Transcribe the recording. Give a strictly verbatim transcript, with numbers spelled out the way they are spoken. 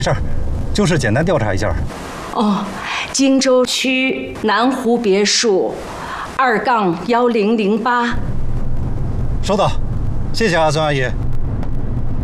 事儿，就是简单调查一下。 哦，荆州区南湖别墅，二杠幺零零八。 收到，谢谢啊，孙阿姨。